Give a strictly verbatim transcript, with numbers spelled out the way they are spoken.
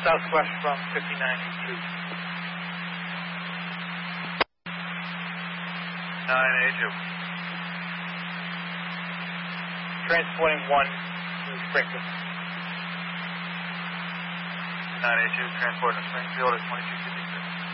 southwest from fifty-nine eighty-two. nine eighty-two. Transporting one to Springfield. nine eighty-two, transport to Springfield at twenty-two fifty-six.